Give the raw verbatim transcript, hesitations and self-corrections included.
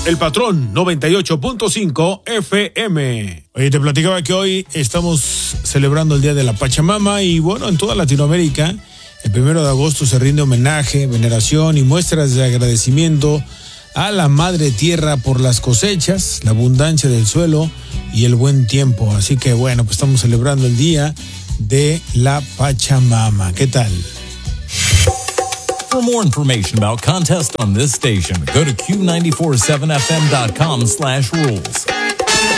El Patrón noventa y ocho punto cinco F M. Oye, te platicaba que hoy estamos celebrando el Día de la Pachamama y bueno, en toda Latinoamérica, el primero de agosto se rinde homenaje, veneración y muestras de agradecimiento a la Madre Tierra por las cosechas, la abundancia del suelo y el buen tiempo. Así que bueno, pues estamos celebrando el Día de la Pachamama. ¿Qué tal? For more information about contests on this station, go to Q nine four seven F M dot com slash rules.